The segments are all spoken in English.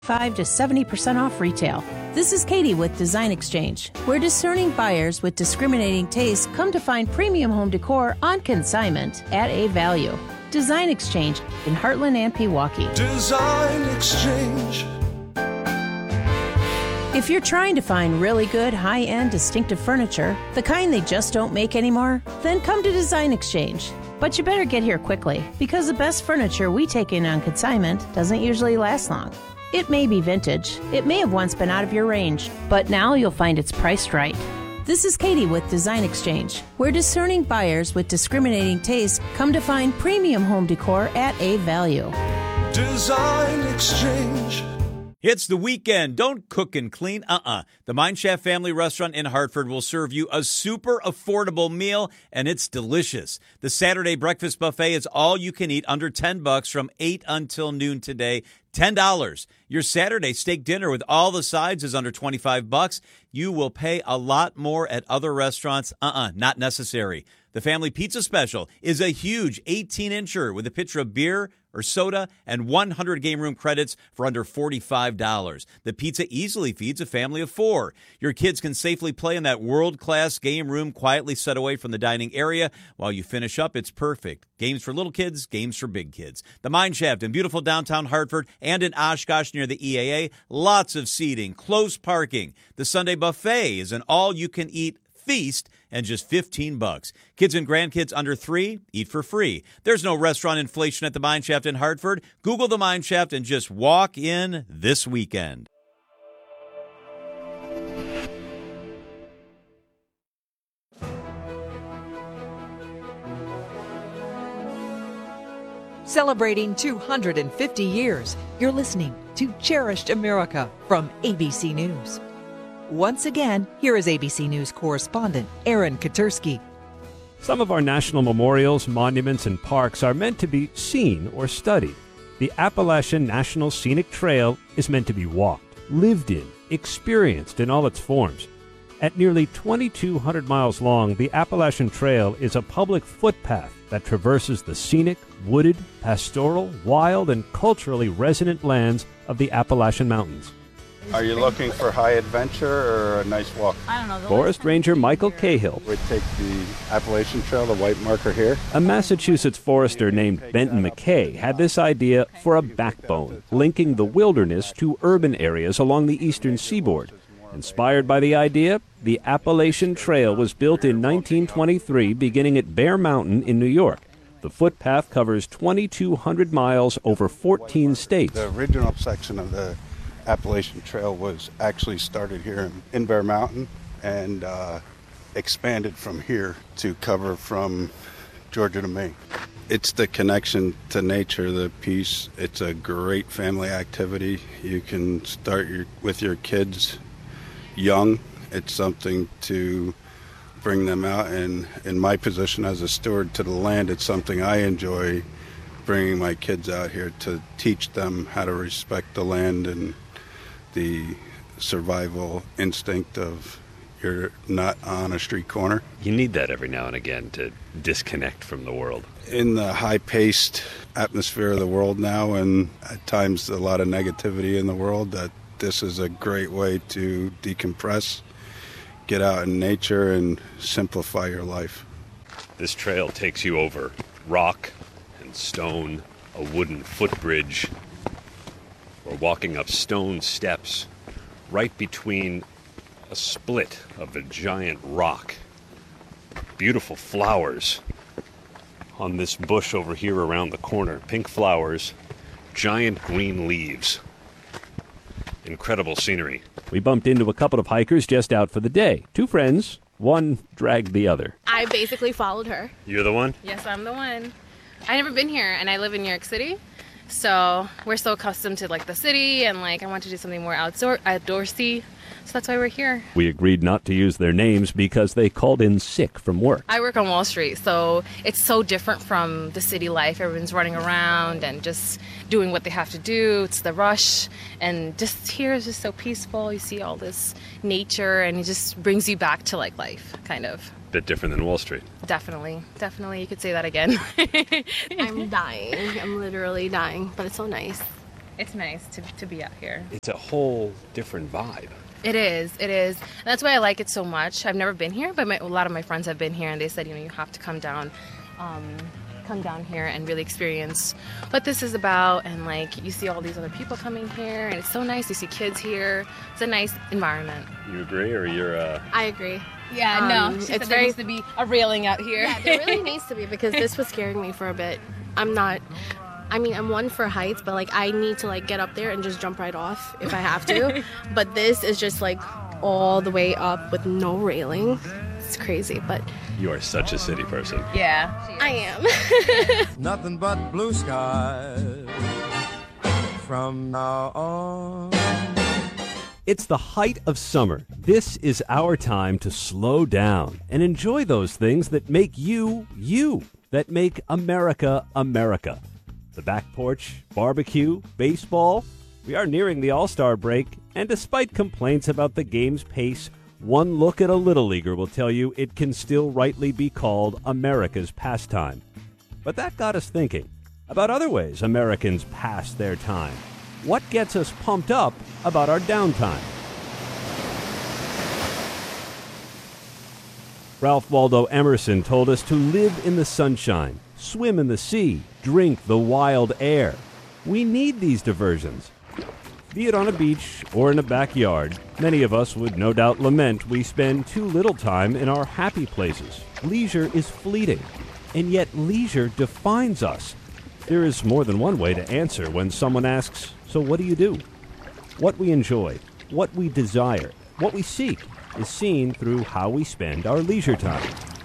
5 to 70% off retail. This is Katie with Design Exchange, where discerning buyers with discriminating tastes come to find premium home decor on consignment at a value. Design Exchange in Heartland and Pewaukee. Design Exchange. If you're trying to find really good, high-end, distinctive furniture, the kind they just don't make anymore, then come to Design Exchange. But you better get here quickly, because the best furniture we take in on consignment doesn't usually last long. It may be vintage, it may have once been out of your range, but now you'll find it's priced right. This is Katie with Design Exchange, where discerning buyers with discriminating tastes come to find premium home decor at a value. Design Exchange. It's the weekend. Don't cook and clean. The Mine Shaft Family Restaurant in Hartford will serve you a super affordable meal, and it's delicious. The Saturday breakfast buffet is all you can eat under $10 from 8 until noon today. $10. Your Saturday steak dinner with all the sides is under $25. You will pay a lot more at other restaurants. Not necessary. The family pizza special is a huge 18-incher with a pitcher of beer or soda and 100 game room credits for under $45. The pizza easily feeds a family of 4. Your kids can safely play in that world-class game room quietly set away from the dining area. While you finish up, it's perfect. Games for little kids, games for big kids. The Mine Shaft in beautiful downtown Hartford and in Oshkosh near the EAA. Lots of seating, close parking. The Sunday buffet is an all-you-can-eat feast and just $15. Kids and grandkids under 3 eat for free. There's no restaurant inflation at the Mine Shaft in Hartford. Google the Mine Shaft and just walk in this weekend. Celebrating 250 years, you're listening to Cherished America from ABC News. Once again, here is ABC News correspondent Aaron Katursky. Some of our national memorials, monuments, and parks are meant to be seen or studied. The Appalachian National Scenic Trail is meant to be walked, lived in, experienced in all its forms. At nearly 2,200 miles long, the Appalachian Trail is a public footpath that traverses the scenic, wooded, pastoral, wild, and culturally resonant lands of the Appalachian Mountains. Are you looking for high adventure or a nice walk? I don't know. Forest Ranger Michael Cahill We take the Appalachian Trail, the white marker here. A Massachusetts forester named Benton McKay had this idea for a backbone, linking the wilderness to urban areas along the eastern seaboard. Inspired by the idea, the Appalachian Trail was built in 1923, beginning at Bear Mountain in New York. The footpath covers 2,200 miles over 14 states. The original section of the Appalachian Trail was actually started here in Bear Mountain and expanded from here to cover from Georgia to Maine. It's the connection to nature, the peace. It's a great family activity. You can start with your kids young. It's something to bring them out, and in my position as a steward to the land, it's something I enjoy bringing my kids out here to teach them how to respect the land and the survival instinct of you're not on a street corner. You need that every now and again to disconnect from the world. In the high-paced atmosphere of the world now, and at times a lot of negativity in the world, that this is a great way to decompress, get out in nature, and simplify your life. This trail takes you over rock and stone, a wooden footbridge. We're walking up stone steps right between a split of a giant rock. Beautiful flowers on this bush over here around the corner. Pink flowers, giant green leaves. Incredible scenery. We bumped into a couple of hikers just out for the day. 2 friends, one dragged the other. I basically followed her. You're the one? Yes, I'm the one. I've never been here, and I live in New York City. So we're so accustomed to the city, and I want to do something more outdoorsy. So that's why we're here. We agreed not to use their names because they called in sick from work. I work on Wall Street, so it's so different from the city life. Everyone's running around and just doing what they have to do. It's the rush, and just here is just so peaceful. You see all this nature, and it just brings you back to life, kind of. Bit different than Wall Street. Definitely. You could say that again. I'm dying. I'm literally dying, but it's so nice. It's nice to be out here. It's a whole different vibe. It is. That's why I like it so much. I've never been here, but a lot of my friends have been here, and they said, you have to come down here and really experience what this is about. And like, you see all these other people coming here, and it's so nice. You see kids here. It's a nice environment. You agree, or you're? I agree. Yeah, no. She said there needs to be a railing out here. Yeah, there really needs to be, because this was scaring me for a bit. I'm one for heights, but like I need to like get up there and just jump right off if I have to. But this is just like all the way up with no railing. It's crazy, but You are such a city person. Yeah, I am. Nothing but blue skies from now on. It's the height of summer. This is our time to slow down and enjoy those things that make you, you, that make America, America. The back porch, barbecue, baseball. We are nearing the All-Star break, and despite complaints about the game's pace, one look at a Little Leaguer will tell you it can still rightly be called America's pastime. But that got us thinking about other ways Americans pass their time. What gets us pumped up about our downtime? Ralph Waldo Emerson told us to live in the sunshine, swim in the sea, drink the wild air. We need these diversions. Be it on a beach or in a backyard, many of us would no doubt lament we spend too little time in our happy places. Leisure is fleeting, and yet leisure defines us. There is more than one way to answer when someone asks, so what do you do? What we enjoy, what we desire, what we seek is seen through how we spend our leisure time.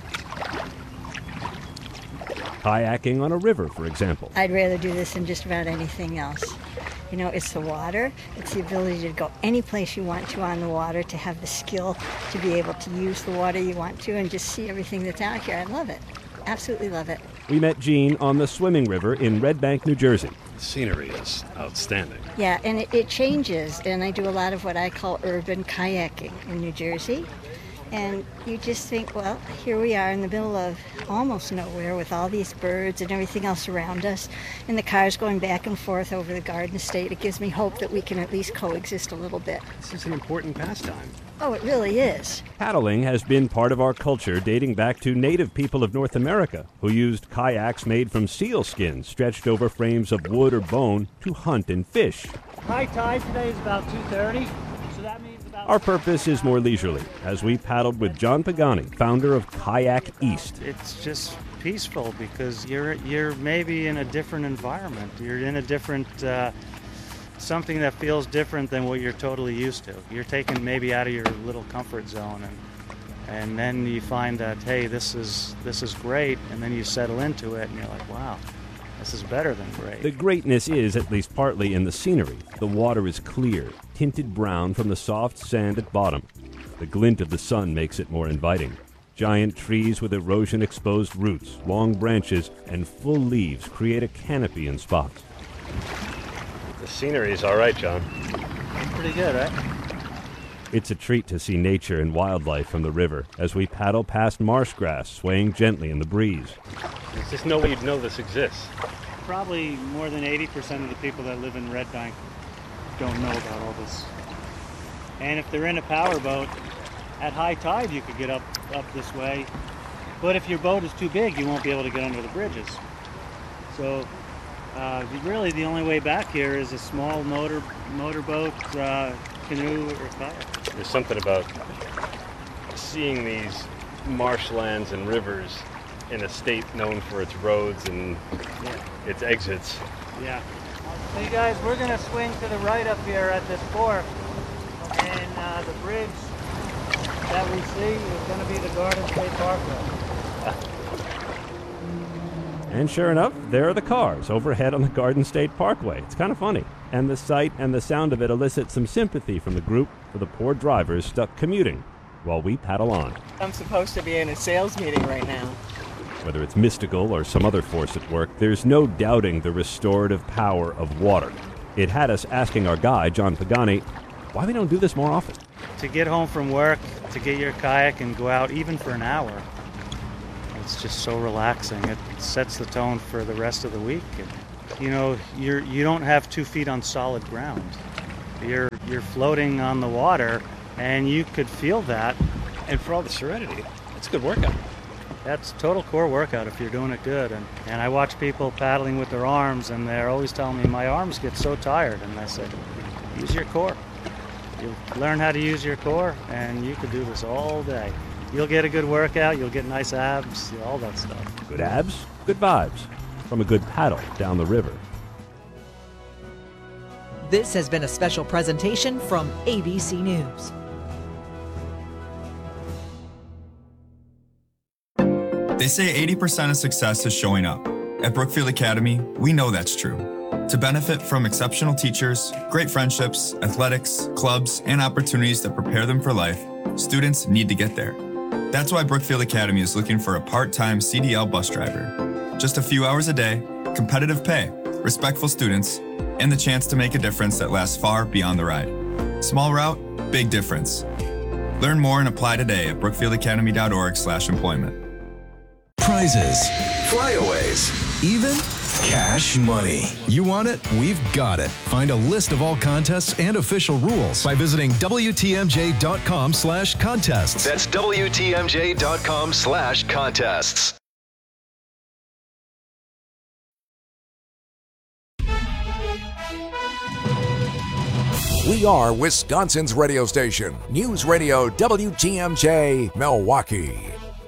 Kayaking on a river, for example. I'd rather do this than just about anything else. You know, it's the water. It's the ability to go any place you want to on the water, to have the skill to be able to use the water you want to and just see everything that's out here. I love it. Absolutely love it. We met Jean on the Swimming River in Red Bank, New Jersey. The scenery is outstanding. Yeah, and it changes. And I do a lot of what I call urban kayaking in New Jersey. And you just think, well, here we are in the middle of almost nowhere with all these birds and everything else around us, and the cars going back and forth over the Garden State. It gives me hope that we can at least coexist a little bit. This is an important pastime. Oh, it really is. Paddling has been part of our culture dating back to native people of North America who used kayaks made from seal skins stretched over frames of wood or bone to hunt and fish. High tide today is about 2:30, so that means about... Our purpose is more leisurely, as we paddled with John Pagani, founder of Kayak East. It's just peaceful because you're maybe in a different environment. You're in a different... something that feels different than what you're totally used to. You're taken maybe out of your little comfort zone, and then you find that, hey, this is great, and then you settle into it and you're like, wow, this is better than great. The greatness is at least partly in the scenery. The water is clear, tinted brown from the soft sand at bottom. The glint of the sun makes it more inviting. Giant trees with erosion-exposed roots, long branches, and full leaves create a canopy in spots. The scenery is all right, John. Pretty good, right? It's a treat to see nature and wildlife from the river as we paddle past marsh grass swaying gently in the breeze. There's just no way you'd know this exists. Probably more than 80% of the people that live in Red Bank don't know about all this. And if they're in a power boat, at high tide you could get up this way. But if your boat is too big, you won't be able to get under the bridges. So really the only way back here is a small motorboat, canoe, or kayak. There's something about seeing these marshlands and rivers in a state known for its roads and its exits. Yeah. Hey guys, we're going to swing to the right up here at this fork, and the bridge that we see is going to be the Garden State Parkway. And sure enough, there are the cars overhead on the Garden State Parkway. It's kind of funny. And the sight and the sound of it elicit some sympathy from the group for the poor drivers stuck commuting while we paddle on. I'm supposed to be in a sales meeting right now. Whether it's mystical or some other force at work, there's no doubting the restorative power of water. It had us asking our guide, John Pagani, why we don't do this more often. To get home from work, to get your kayak and go out even for an hour, it's just so relaxing. It sets the tone for the rest of the week. you don't have 2 feet on solid ground. You're floating on the water, and you could feel that. And for all the serenity, it's a good workout. That's total core workout if you're doing it good. And I watch people paddling with their arms, and they're always telling me, my arms get so tired. And I said, use your core. You learn how to use your core, and you could do this all day. You'll get a good workout, you'll get nice abs, all that stuff. Good abs, good vibes from a good paddle down the river. This has been a special presentation from ABC News. They say 80% of success is showing up. At Brookfield Academy, we know that's true. To benefit from exceptional teachers, great friendships, athletics, clubs, and opportunities that prepare them for life, students need to get there. That's why Brookfield Academy is looking for a part-time CDL bus driver. Just a few hours a day, competitive pay, respectful students, and the chance to make a difference that lasts far beyond the ride. Small route, big difference. Learn more and apply today at brookfieldacademy.org/employment. Prizes, flyaways, even cash money. You want it? We've got it. Find a list of all contests and official rules by visiting WTMJ.com/contests. That's WTMJ.com/contests. We are Wisconsin's radio station, News Radio WTMJ, Milwaukee.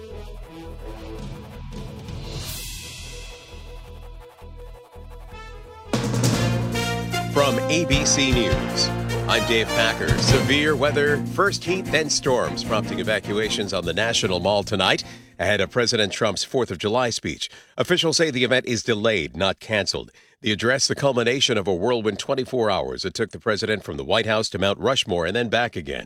From ABC News, I'm Dave Packer. Severe weather, first heat, then storms, prompting evacuations on the National Mall tonight ahead of President Trump's 4th of July speech. Officials say the event is delayed, not canceled. The address, the culmination of a whirlwind 24 hours that took the president from the White House to Mount Rushmore and then back again.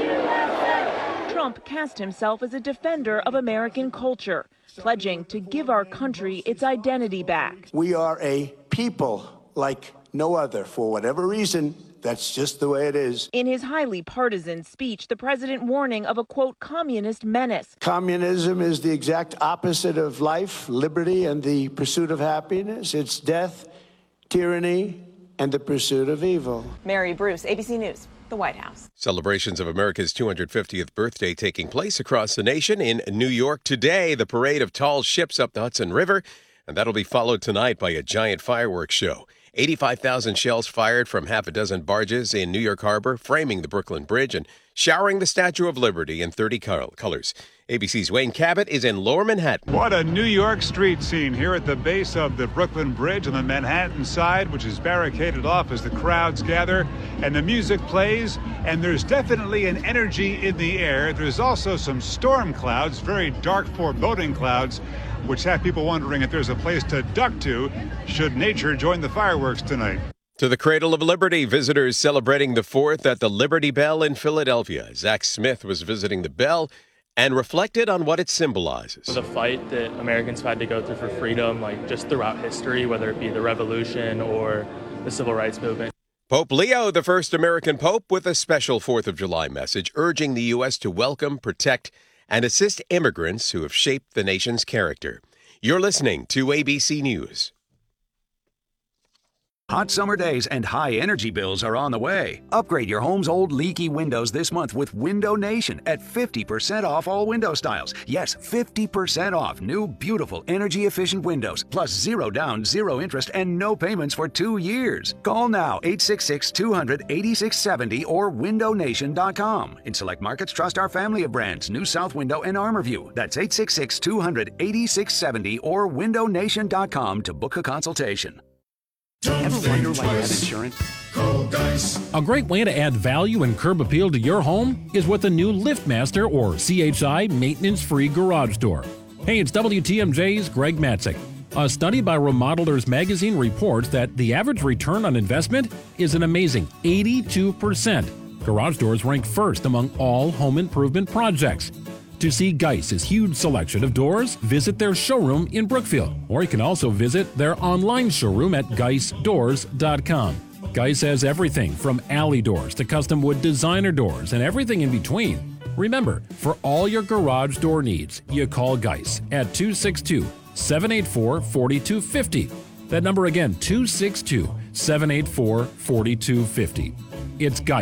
Trump cast himself as a defender of American culture, pledging to give our country its identity back. We are a people like no other. For whatever reason, that's just the way it is. In his highly partisan speech, the president warning of a, quote, communist menace. Communism is the exact opposite of life, liberty, and the pursuit of happiness. It's death, tyranny, and the pursuit of evil. Mary Bruce, ABC News, the White House. Celebrations of America's 250th birthday taking place across the nation. In New York today, the parade of tall ships up the Hudson River, and that'll be followed tonight by a giant fireworks show. 85,000 shells fired from half a dozen barges in New York Harbor, framing the Brooklyn Bridge and showering the Statue of Liberty in 30 colors. ABC's Wayne Cabot is in Lower Manhattan. What a New York street scene here at the base of the Brooklyn Bridge on the Manhattan side, which is barricaded off as the crowds gather and the music plays. And there's definitely an energy in the air. There's also some storm clouds, very dark, foreboding clouds, which have people wondering if there's a place to duck to should nature join the fireworks tonight. To the Cradle of Liberty, visitors celebrating the 4th at the Liberty Bell in Philadelphia. Zach Smith was visiting the bell and reflected on what it symbolizes. The fight that Americans had to go through for freedom, like just throughout history, whether it be the Revolution or the Civil Rights Movement. Pope Leo, the first American pope, with a special 4th of July message urging the U.S. to welcome, protect, and assist immigrants who have shaped the nation's character. You're listening to ABC News. Hot summer days and high energy bills are on the way. Upgrade your home's old leaky windows this month with Window Nation at 50% off all window styles. Yes, 50% off new, beautiful, energy-efficient windows, plus zero down, zero interest, and no payments for 2 years. Call now, 866-200-8670 or windownation.com. In select markets, trust our family of brands, New South Window and ArmorView. That's 866-200-8670 or windownation.com to book a consultation. Ever wonder why you have insurance? A great way to add value and curb appeal to your home is with a new LiftMaster or CHI maintenance-free garage door. Hey, it's WTMJ's Greg Matzik. A study by Remodelers Magazine reports that the average return on investment is an amazing 82%. Garage doors rank first among all home improvement projects. To see Geiss's huge selection of doors, visit their showroom in Brookfield, or you can also visit their online showroom at GeissDoors.com. Geiss has everything from alley doors to custom wood designer doors and everything in between. Remember, for all your garage door needs, you call Geiss at 262-784-4250. That number again, 262-784-4250. It's Geico.